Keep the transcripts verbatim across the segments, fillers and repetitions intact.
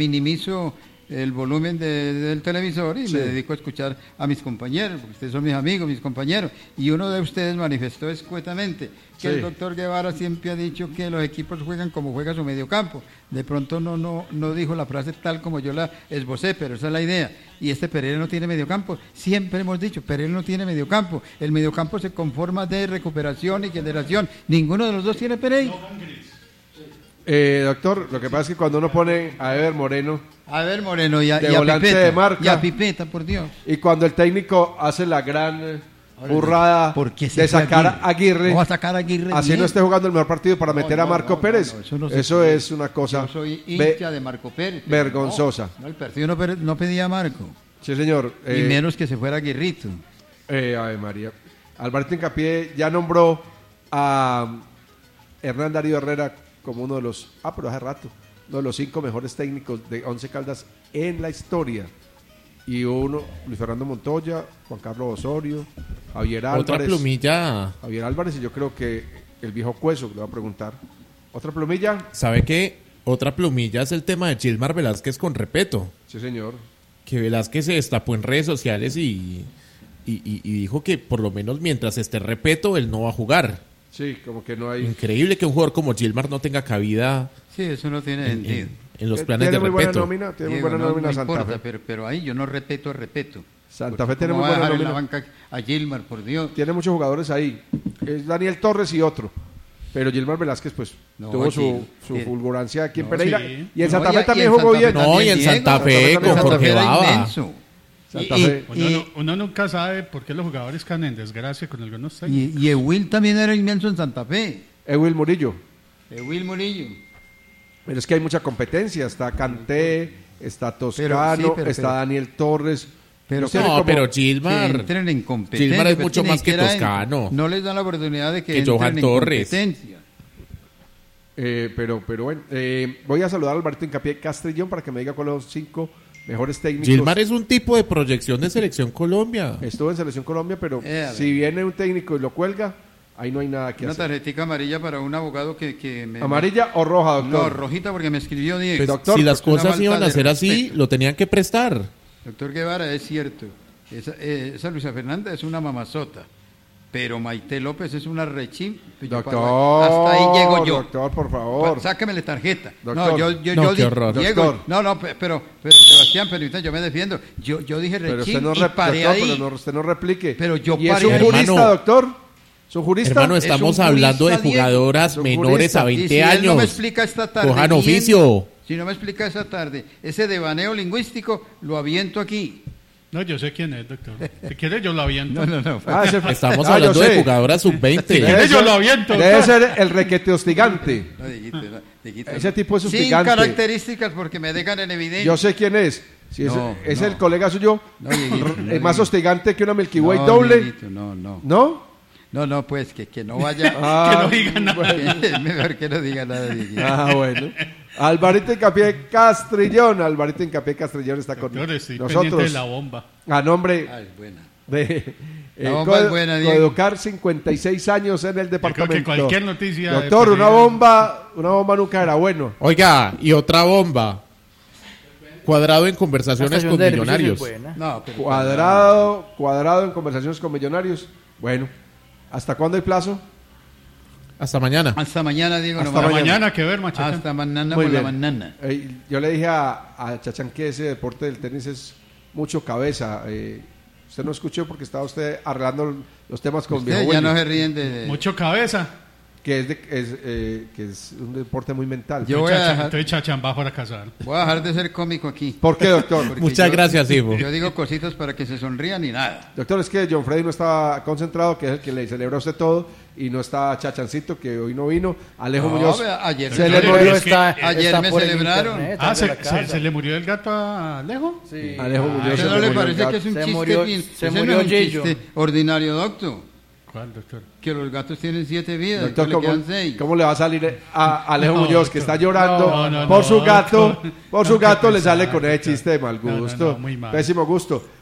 minimizo el volumen de, del televisor y Sí. me dedico a escuchar a mis compañeros, porque ustedes son mis amigos, mis compañeros, y uno de ustedes manifestó escuetamente que Sí. el doctor Guevara siempre ha dicho que los equipos juegan como juega su mediocampo. De pronto no, no, no dijo la frase tal como yo la esbocé, pero esa es la idea. Y este Pereira no tiene mediocampo. Siempre hemos dicho, Pereira no tiene mediocampo. El mediocampo se conforma de recuperación y generación. Ninguno de los dos tiene Pereira. Eh, doctor, lo que pasa es que cuando uno pone a Ever Moreno A ver, Moreno, y a, de y a volante Pipeta, de marca, y a Pipeta, por Dios. y cuando el técnico hace la gran eh, burrada ¿Por qué se de fue sacar a Aguirre, ¿Cómo va a sacar a Aguirre? así bien? no esté jugando el mejor partido para No, meter no, a Marco no, no, Pérez, no, eso, eso no se puede. es una cosa Yo soy ve- hincha de Marco Pérez. pero vergonzosa. No, no, el partido no, per- no pedía a Marco. Sí, señor. y Eh, menos que se fuera Aguirrito. eh, Ave María. Alvarito Hincapié ya nombró a Hernán Darío Herrera como uno de los, ah, pero hace rato, uno de los cinco mejores técnicos de Once Caldas en la historia. Y uno, Luis Fernando Montoya, Juan Carlos Osorio, Javier Álvarez. Otra plumilla. Javier Álvarez, y yo creo que el viejo Cueso, le va a preguntar. ¿Otra plumilla? ¿Sabe qué? Otra plumilla es el tema de Gilmar Velázquez con Repeto. Sí, señor. Que Velázquez se destapó en redes sociales y, y, y- y dijo que por lo menos mientras esté Repeto, él no va a jugar. Sí, como que no hay... Increíble que un jugador como Gilmar no tenga cabida Sí, eso no tiene en, sentido. en- en los Eh, planes tiene de muy buena Repeto. nómina, tiene muy Diego, buena no, nómina no Santa importa, Fe. pero, pero ahí yo no respeto, respeto. Santa Porque Fe tiene ¿cómo muy va a buena dejar en la nómina. banca a Gilmar, por Dios? Tiene muchos jugadores ahí. Es Daniel Torres y otro. Pero Gilmar Velázquez, pues, No, tuvo su, Gil- su Gil- fulgurancia aquí en No, Pereira. sí. Y en No, Santa y Fe a- y también en jugó Santa bien. Fe No, y en Diego, Santa Fe Santa Fe con también Jorge era Baba. inmenso. Santa Y- Fe. Uno, y- no- uno nunca sabe por qué los jugadores caen en desgracia con algunos técnicos. Y, y Ewil también era inmenso en Santa Fe. Ewil Murillo. Ewil Murillo. Pero es que hay mucha competencia. Está Canté, está Toscano, sí, pero- está pero- Daniel Torres. Pero- Los tiene No, como- pero Que Gilmar. entren en competencia. Gilmar es pero mucho ni más que siquiera en- Toscano. No les dan la oportunidad de que, Que entren Johan en Torres. competencia. Eh, pero, pero bueno, eh, voy a saludar a Alberto Hincapié Castrillón para que me diga cuáles son los cinco mejores técnicos. Gilmar es un tipo de proyección de Selección Colombia. Estuvo en Selección Colombia, pero Eh, a ver. si viene un técnico y lo cuelga, ahí no hay nada que Una hacer. tarjetita amarilla para un abogado que, que me... ¿Amarilla o roja, No, doctor? rojita porque me escribió Diego. Pues, doctor, si las pues, una cosas falta iban a de ser así, respeto. lo tenían que prestar. Doctor Guevara, es cierto. Esa, eh, esa Luisa Fernanda es una mamazota. Pero Maite López es una rechín. Doctor, Hasta ahí llego yo. doctor, por favor. Pa- Sáqueme la tarjeta. Doctor. No, yo, yo, No, yo qué di- horror. Diego, Doctor. no, no, pe- pero, pero Sebastián, permítame, yo me defiendo. Yo, yo dije Pero rechín usted no, y rep- paré doctor, ahí. pero no, usted no replique. Pero yo ¿Y es paré un ahí. jurista, Hermano. doctor? ¿Es un jurista? Hermano, Es estamos un hablando de jurista, Diego. jugadoras Es un menores jurista. a Y veinte si él años. no me explica esta tarde. Cojan bien, oficio. Si no me explica esta tarde, ese devaneo lingüístico lo aviento aquí. No, yo sé quién es, doctor. Si quiere, yo lo aviento. No, no, no. Ah, ese- Estamos Ah, hablando yo de sé. jugadoras sub veinte. Si quiere, yo lo aviento. Debe doctor. ser el requete hostigante. No, Dieguito, no, Dieguito, Ese no. tipo es Sin hostigante. características porque me dejan en evidencia. Yo sé quién es. Si es, No, es no. el colega suyo, No, Dieguito, no, es más Dieguito. hostigante que una Milky Way No, doble. Dieguito, no, no. ¿No? No, no, pues que, que no vaya. Ah, Que no diga nada. Que es mejor que no diga nada, Dieguito. Ah, bueno. Alvarito Hincapié Castrillón. Alvarito Hincapié Castrillón está con Doctor, estoy pendiente de nosotros. la bomba. A nombre Ah, es buena. de La eh, bomba es Co- buena, Diego. Coeducar, cincuenta y seis años en el Yo creo departamento. que cualquier noticia. de Doctor, una Pereira- bomba, una bomba nunca era bueno. Oiga, y otra bomba. Cuadrado en conversaciones Estación con de servicio millonarios. es buena. No, pero Cuadrado, cuadrado en conversaciones con millonarios. Bueno, ¿hasta cuándo hay plazo? Hasta mañana. hasta mañana, Diego. Hasta nomás. Hasta mañana, que ver, machete. Hasta mañana Muy por la bien. mañana. Eh, yo le dije a, a Chachán que ese deporte del tenis es mucho cabeza. Eh, usted no escuchó porque estaba usted arreglando los temas con Ustedes viejo ya Willy, no se ríen de... de- Mucho cabeza. que, es de- es, eh, que es un deporte muy mental. Yo voy a dejar- Estoy chachamba para casar. Voy a dejar de ser cómico aquí. ¿Por qué, doctor? Porque Muchas yo- gracias, Ivo. Yo digo cositas para que se sonrían y nada. Doctor, es que John Freddy no estaba concentrado, que es el que le celebra a usted todo, y no está Chachancito, que hoy no vino. Alejo No, Muñoz vea, ayer se me le celebró. murió. Es que está, ayer está me por el celebraron. internet, Ah, está en se, la se, casa. se le murió el gato a Alejo. Sí. Alejo ¿A Muñoz usted se no le le murió el parece gato. que es un Se chiste murió- bien- se ese no murió es un Yeyo. chiste ordinario, doctor? ¿Cuál, doctor? Que los gatos tienen siete vidas, Doctor, que le ¿cómo, quedan seis. cómo le va a salir a Alejo No, Muñoz, que doctor. está llorando No, no, por no, su gato? doctor. Por su No, qué gato le pesar, sale con ese doctor. chiste de mal No, no, gusto. no, muy mal. Pésimo gusto.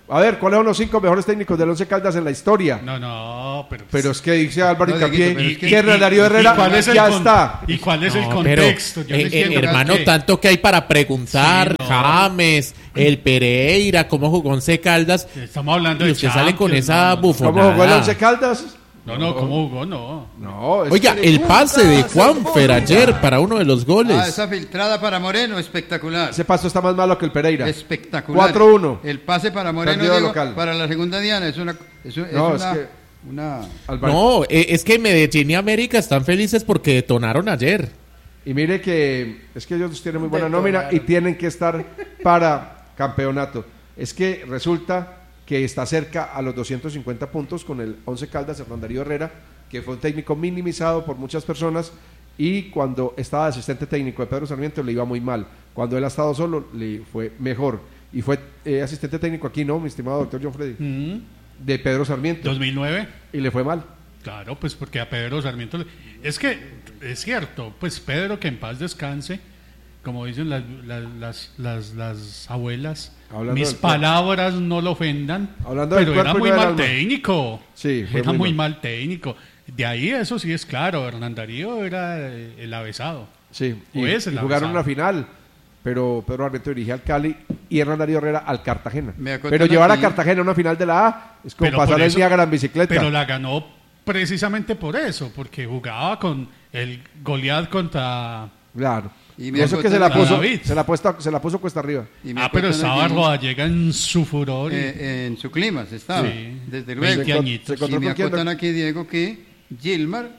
A ver, ¿cuáles son los cinco mejores técnicos del Once Caldas en la historia? No, no, pero... Pero es que dice Álvaro No, Hincapié Dieguito, pero es que- que Hernán Darío ¿Y Herrera cuál es el ya con- está. ¿Y cuál es el No, pero, contexto? Yo no eh, eh, entiendo hermano, qué. tanto que hay para preguntar. Sí, no. James, el Pereira, cómo jugó Once Caldas. Estamos hablando Y de usted sale con Champions, esa no, no, bufonada. ¿Cómo jugó el Once Caldas? No, no, ¿cómo jugó? No. No, es Oiga, que el pase de Juanfer ayer para uno de los goles. Ah, esa filtrada para Moreno, espectacular. ese paso está más malo que el Pereira. Espectacular. cuatro uno. El pase para Moreno, Perdido Diego, local. para la segunda diana, es una... Es, un- es No, es una, que- una- Álvaro. No, eh, es que Medellín y América están felices porque detonaron ayer. Y mire que es que ellos tienen muy buena Detonaron. nómina y tienen que estar para campeonato. Es que resulta que está cerca a los doscientos cincuenta puntos con el Once Caldas, Hernán Darío Herrera, que fue un técnico minimizado por muchas personas y cuando estaba de asistente técnico de Pedro Sarmiento le iba muy mal. Cuando él ha estado solo le fue mejor. Y fue eh, asistente técnico aquí, ¿no, mi estimado doctor John Freddy? Mm, De Pedro Sarmiento. ¿dos mil nueve? Y le fue mal. Claro, pues porque a Pedro Sarmiento... le- Es que, es cierto, pues Pedro, que en paz descanse, como dicen las, las, las, las, las abuelas, Hablando mis del cuerpo. palabras no lo ofendan, Hablando del pero era cuerpo y muy no del mal alma. técnico. Sí, fue Era muy muy mal. mal técnico. De ahí eso sí es claro, Hernán Darío era eh, el avesado. Sí, y, O es el y jugaron avanzado. una final, pero Pedro Sarmiento dirigía al Cali y Hernán Darío Herrera al Cartagena. Me acotan Pero llevar aquí- a Cartagena a una final de la A es como Pero pasar por el eso- Niágara en bicicleta. Pero la ganó precisamente por eso, porque jugaba con el Goliat contra... Claro. Y Y me eso que se la acotan puso, David. se la, puesta, se la puso cuesta arriba. y me Ah, pero acotan estaba aquí, Rodallega en su furor. y- eh, en su clima, se estaba, Sí. desde luego. veinte añitos. Se Y encontró me con quién, acotan aquí, Diego, que Gilmar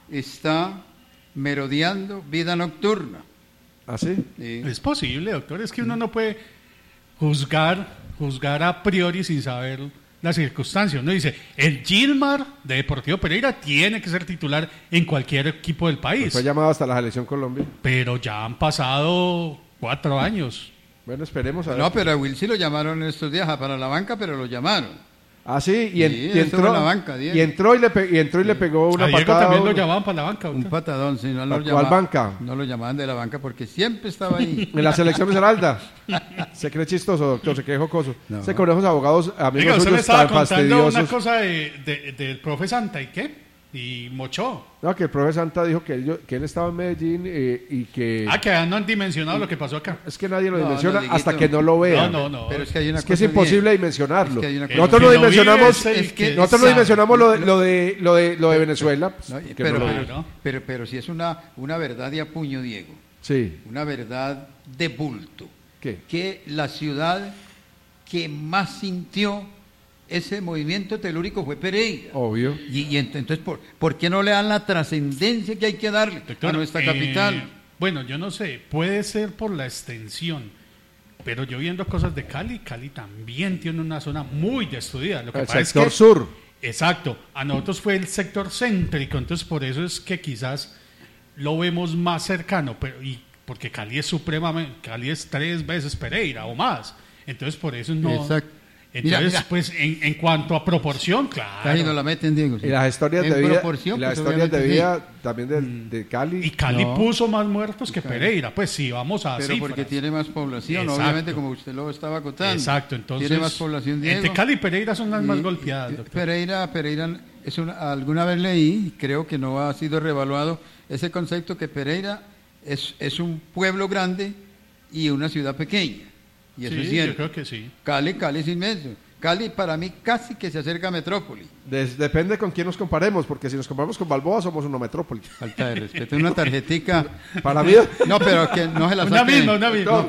está merodeando vida nocturna. ¿Ah, sí? Sí. Es posible, doctor, es que uno no puede juzgar, juzgar a priori sin saber las circunstancias. Uno dice, el Gilmar de Deportivo Pereira tiene que ser titular en cualquier equipo del país, Fue llamado hasta la selección Colombia. pero ya han pasado cuatro años. Bueno, esperemos a ver. No, pero a Will sí lo llamaron estos días ah, para la banca, pero lo llamaron. Ah, sí, y, en- Sí, y estuvo entró, en la banca, Diego. y entró y le, pe- y entró y le pegó una a Diego patada. también a lo uno. llamaban para la banca. Un doctor. patadón, si no ¿A lo cuál llamaban. banca? No lo llamaban de la banca porque siempre estaba ahí. En la selección de Esmeralda. Se cree chistoso, doctor, se cree jocoso. No. Se conejos abogados, Oiga, amigos usted me suyos estaba tan contando una fastidiosos. cosa de, de- del profe Santa, ¿y qué? Y Mochó. No, que el profe Santa dijo que él, que él estaba en Medellín eh, y que... Ah, que no han dimensionado lo que pasó acá. Es que nadie lo No, dimenciona no, Dieguito. hasta que no lo vea. No, no, no. Pero es que hay una Es que es cosa imposible bien. dimensionarlo. Es que hay una cosa- Nosotros El no que no dimensionamos, vive es el es que- que nosotros no sabe. dimensionamos lo de, lo de, lo de, lo de Venezuela. pues, No, que pero, no lo- pero, Claro. pero, pero si es una, una verdad de a puño, Diego, Sí. una verdad de bulto, ¿Qué? que la ciudad que más sintió ese movimiento telúrico fue Pereira. Obvio. Y, y ent- entonces, ¿por, ¿por qué no le dan la trascendencia que hay que darle Doctor, a nuestra eh, capital? Bueno, yo no sé, puede ser por la extensión, pero yo viendo cosas de Cali, Cali también tiene una zona muy estudiada. Lo que El pasa sector es que, sur. Exacto, a nosotros fue el sector céntrico, entonces por eso es que quizás lo vemos más cercano, pero y porque Cali es supremamente, Cali es tres veces Pereira o más, entonces por eso no. Exacto. Entonces, Mira, mira. pues en, en cuanto a proporción, claro. Casi no la meten, Diego. sí. Y las historias En de vida, proporción, y las pues, historias de obviamente, vida también de, de Cali. Y Cali No. puso más muertos que Cali. Pereira, pues sí, vamos a Pero cifras. porque tiene más población, Exacto. obviamente, como usted lo estaba acotando. Exacto, entonces. Tiene más población, Diego. Entre Cali y Pereira son las más Y- golpeadas, y- doctor. Pereira, Pereira, es una, alguna vez leí, y creo que no ha sido reevaluado, ese concepto que Pereira es, es un pueblo grande y una ciudad pequeña. Y eso Sí, es yo cierto. creo que sí. Cali, Cali es inmenso. Cali para mí casi que se acerca a metrópoli. Des- depende con quién nos comparemos, porque si nos comparamos con Balboa somos una metrópoli. Falta de respeto. Una tarjetica. Para mí. No, pero que no se la Una saque. misma, una misma.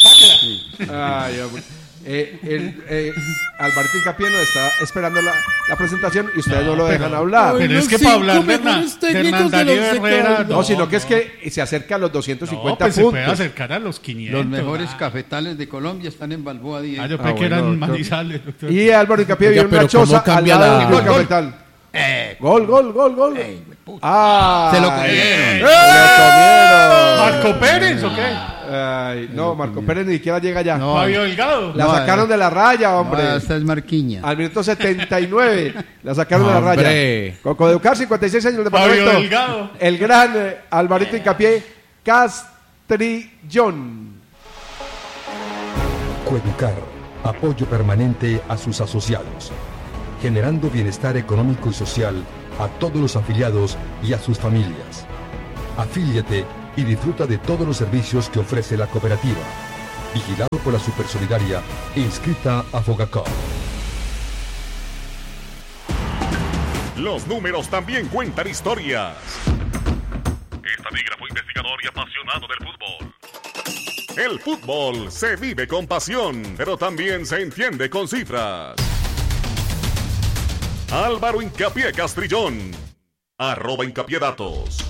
Ay, hombre. Eh, el, eh, Alvarito Hincapié nos está esperando la, la presentación y ustedes no, No, lo pero- dejan hablar. Ay, Pero los es que para cinco hablar de Hernán, mejores de técnicos Hernán del Darío Once Herrera, Caldas. No, sino que es no. que se acerca a los doscientos cincuenta No, pues se puede puntos. acercar a los quinientos. Los mejores ah. cafetales de Colombia están en Balboa Diego. Ah, yo Ah, pensé que bueno, eran doctor. Manizales, doctor. Y Álvaro Hincapié Oiga, vive en una pero ¿cómo choza al cambia lado la- del Gol, gol. cafetal. Eh, Gol, gol, gol, gol. ey, güey, puta. Ah, Se lo comieron. ¡Eh! ¡Se ¿Marco Pérez o qué? lo comieron! Ay, no, Marco Pérez ni siquiera llega ya. No. Fabio Delgado. La No, sacaron eh. de la raya, hombre. No, esta es Marquiña. Al minuto setenta y nueve la sacaron de la raya. Hombre. Con Codeucar, cincuenta y seis años de Fabio departamento. Delgado. El gran eh, Alvarito Hincapié Castrillón. Cuencar, apoyo permanente a sus asociados, generando bienestar económico y social a todos los afiliados y a sus familias. Afíliate y disfruta de todos los servicios que ofrece la cooperativa. Vigilado por la Supersolidaria e inscrita a Fogacop. Los números también cuentan historias. Estadígrafo, investigador y apasionado del fútbol. El fútbol se vive con pasión, pero también se entiende con cifras. Álvaro Hincapié Castrillón. Arroba Hincapié Datos.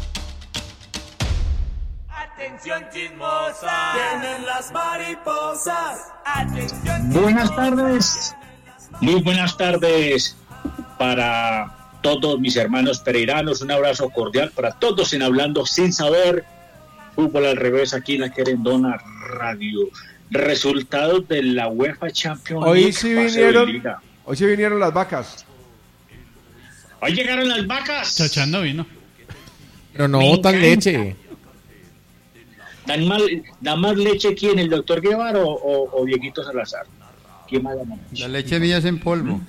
Atención chismosa, tienen las mariposas. Atención. Buenas tardes, muy buenas tardes para todos mis hermanos pereiranos. Un abrazo cordial para todos en Hablando Sin Saber. Fútbol al revés aquí en la Querendona Radio. Resultados de la UEFA Champions League. Hoy sí vinieron, hoy sí vinieron las vacas. Hoy llegaron las vacas. Chachán no vino. Pero no botan leche. ¿Dan más, ¿Da más leche quién, el doctor Guevara o, o, o Dieguito Salazar? ¿Quién más da más? La leche mía es en polvo.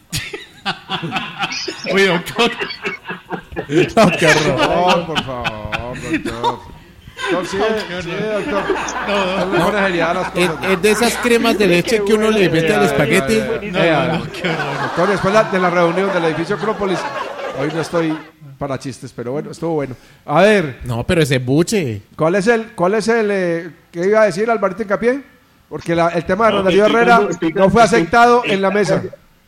Oye, doctor. No, qué horror. No, por favor, doctor. Doctor, sí, sí, doctor. No, no, no, no, es, es de esas cremas de leche que uno le mete al espagueti. No, no, no, qué horror. Doctor, después la, de la reunión del edificio Acrópolis, hoy no estoy para chistes, pero bueno, estuvo bueno. A ver. No, pero ese buche. ¿Cuál es el, cuál es el, eh, qué iba a decir Alvarito Hincapié? Porque la, el tema de Ronaldinho Herrera no fue aceptado en la mesa.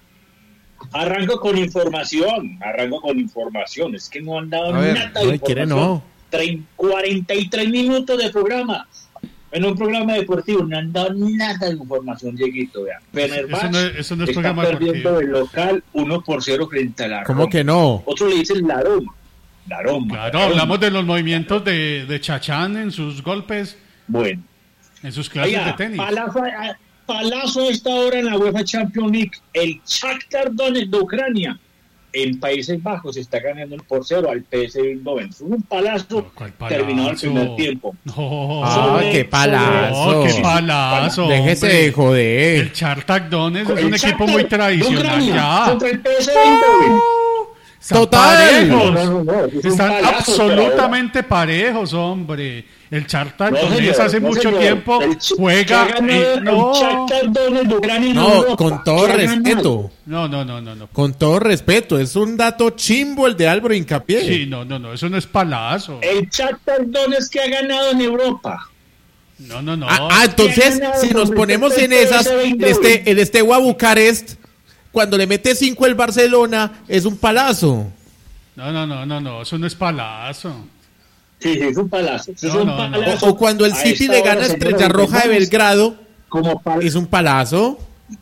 Arranco con información, arranco con información. Es que no han dado ver, nada de no, información. quiere no. cuarenta y tres minutos de programa. En un programa deportivo no han dado nada de información, Dieguito. Vea. Eso no es- eso no es está programa perdiendo deportivo. el local uno por cero frente a la ¿Cómo Roma. que no? Otro le dice la Roma. La Roma. Claro, la Roma. hablamos de los movimientos de, de Chachán en sus golpes, Bueno. en sus clases Oiga, de tenis. Palazo, a- palazo a esta hora en la UEFA Champions League. El Shakhtar Donetsk de Ucrania en Países Bajos está ganando el por cero al P S V Eindhoven. Fue un palazo, ¿Cuál palazo? terminado el primer tiempo. No, Ah, Sobre- qué palazo. no, qué palazo. Déjese hombre. de joder. El Chartak Donetsk es El un equipo Shakhtar muy de tradicional Ucrania ya. contra el P S V Eindhoven. Están Total. parejos. No, no, no, es un Están palazo, absolutamente parejos, hombre. El Chartak No, Donetsk señor, hace no, mucho señor. tiempo El Ch- juega. que ha ganado eh, el no, Shakhtar Donetsk de Ucrania en No, Europa. con todo Que ha ganado. respeto. no, no, no, no, no. Con todo respeto. Es un dato chimbo el de Álvaro Hincapié. Sí, no, no, no, eso no es palazo. El Shakhtar Donetsk que ha ganado en Europa. No, no, no. Ah, ah, entonces, si nos ponemos en esas, el este, el Steaua Bucarest, cuando le mete cinco el Barcelona, es un palazo. No, no, no, no, no, eso no es palazo. Sí, sí, es un palazo. Es No, un no, no. palazo. O, o cuando el A City esta le hora, gana a Estrella señoras y Roja de señores, Belgrado, Como, pal- es un palazo.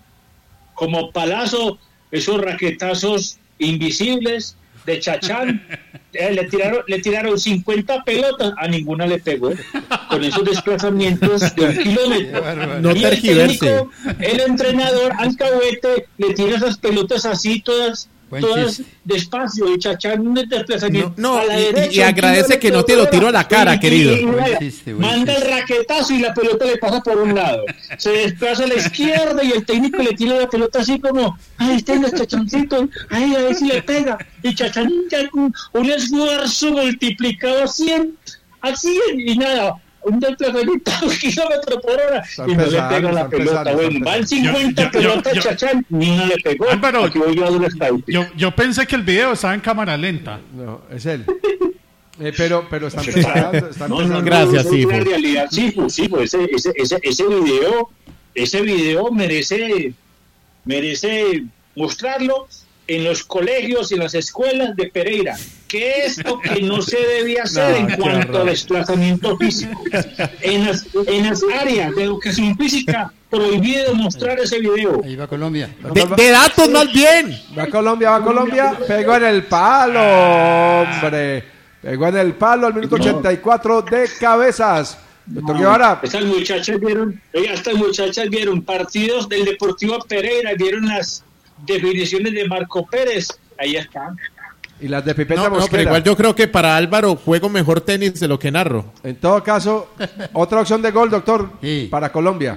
como palazo, esos raquetazos invisibles de Chachán. eh, le tiraron le tiraron cincuenta pelotas, a ninguna le pegó. Con esos desplazamientos de un kilómetro. No Y el tergiverse. técnico, el entrenador, Alcahuete, le tira esas pelotas así, todas, Buen todas chiste. despacio, y Chachán un desplazamiento. No, no, a la y- y- derecha, y un agradece que no te lo kilómetro tiro a la cara, y- y- querido. y- y- Buen chiste, buen manda chiste. el raquetazo y la pelota le pasa por un lado. Se desplaza a la izquierda y el técnico le tira la pelota así como, ay, tenga Chachancito, ay, a ver si le pega. Y Chachán ya un, un esfuerzo multiplicado a cien, a cien y nada. Un desplazamiento a un kilómetro por hora Están y no le pesando, pega la están pelota. pesando, Bueno, están van pesando. cincuenta Yo- yo- pelotas yo- Chachán, ni una le pegó. Álvaro, Aquí voy yo a dar un estadística. Yo, yo pensé que el video estaba en cámara lenta. No, es él. Eh, pero, pero están pesando, están No, pesando. no, Gracias, no, es una Sifo. realidad. Sí, pues, sí, pues ese, ese, ese, ese video, ese video merece, merece mostrarlo en los colegios y en las escuelas de Pereira. ¿Qué es lo que no se debía hacer No, en qué cuanto horror. al desplazamiento físico? En las, en las áreas de educación física, prohibido mostrar ese video. Ahí va Colombia. De, de datos más bien. Va Colombia, va Colombia. Pegó en el palo, hombre. Pegó en el palo al minuto ochenta y cuatro de cabezas. Doctor Guevara. Estas muchachas vieron, oiga, estas muchachas vieron partidos del Deportivo Pereira, vieron las definiciones de Marco Pérez, ahí están. Y las de Pipeta No, no, pero Mosquera. igual yo creo que para Álvaro juego mejor tenis de lo que narro. En todo caso, otra opción de gol, doctor, Sí. para Colombia.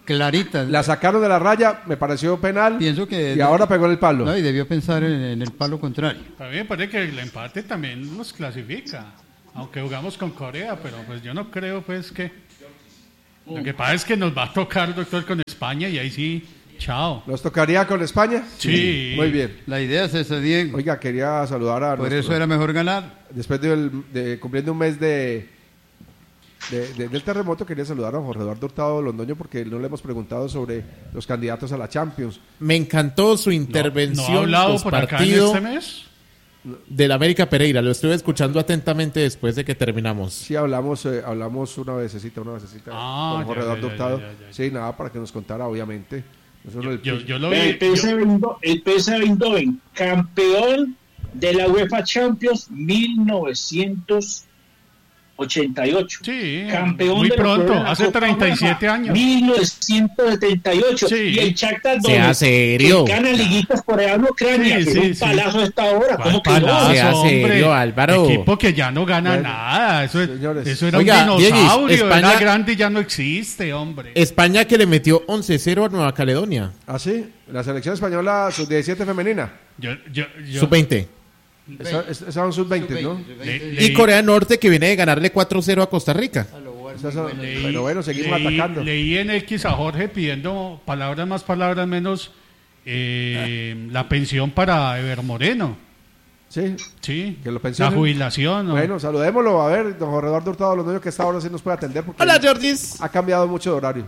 clarita. La sacaron de la raya, me pareció penal. Pienso que y ahora pegó en el palo. No, y debió pensar en, en el palo contrario. A mí me parece que el empate también nos clasifica, aunque jugamos con Corea, pero pues yo no creo pues que... Lo que pasa es que nos va a tocar, doctor, con España y ahí sí, chao. ¿Nos tocaría con España? Sí. Muy bien. La idea es esa, Diego. Oiga, quería saludar a... Por nuestro- eso era mejor ganar. Después de, el- de cumpliendo un mes de, de- de- del terremoto, quería saludar a Jorge Eduardo Hurtado Londoño porque no le hemos preguntado sobre los candidatos a la Champions. Me encantó su ¿No, intervención no ha hablado por acá en postpartido este mes? del América Pereira. Lo estuve escuchando atentamente después de que terminamos. Sí, hablamos eh, hablamos una vececita, una vececita Ah, con Jorge ya, Eduardo ya, ya, Hurtado. ya, ya, ya. Sí, nada, para que nos contara, obviamente. Eso no Yo, el- yo, yo lo El vi. P S V yo- Eindhoven, el P S V Eindhoven, campeón de la UEFA Champions mil novecientos ochenta y ocho. Sí, Campeón muy de la pronto, Copa hace treinta y siete UEFA, años. mil novecientos setenta y ocho. Sí. Y el Shakhtar Sea Donetsk, serio. que gana liguitas por allá en Ucrania, Sí, que sí, es un sí. palazo a esta hora. ¿Cuál ¿Cómo que palazo, no? Sea hombre? serio, Álvaro. Equipo que ya no gana Bueno, nada. Eso, señores. eso era Oiga, un Dieguis, dinosaurio, España- era grande y ya no existe, hombre. España que le metió once cero a Nueva Caledonia. Ah, sí, la selección española sub diecisiete femenina. Yo, yo, yo- Sub veinte. Esa, esa son sub veinte, ¿no? le- Y leí- Corea del Norte que viene de ganarle cuatro cero a Costa Rica. Esas son- leí- pero bueno, seguimos leí- atacando. Leí en X a Jorge pidiendo palabras más, palabras menos, eh, la pensión para Ever Moreno. Sí, Sí, que lo la pensionen. jubilación. ¿no? Bueno, saludémoslo. A ver, don Jorge Eduardo Hurtado Londoño, que esta hora sí nos puede atender porque Hola, Jordis. ha cambiado mucho de horario.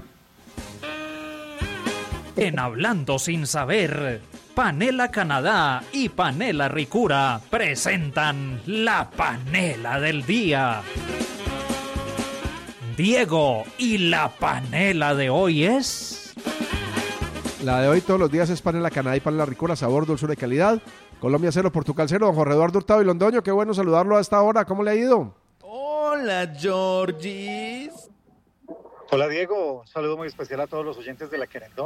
En Hablando Sin Saber, Panela Canadá y Panela Ricura presentan la panela del día. Diego, ¿y la panela de hoy es? La de hoy todos los días es panela Canadá y panela Ricura, sabor, dulzura y calidad. Colombia cero, Portugal cero. Don Jorge Eduardo Hurtado y Londoño, qué bueno saludarlo a esta hora. ¿Cómo le ha ido? Hola, Georgis. Hola Diego, un saludo muy especial a todos los oyentes de La Querendona.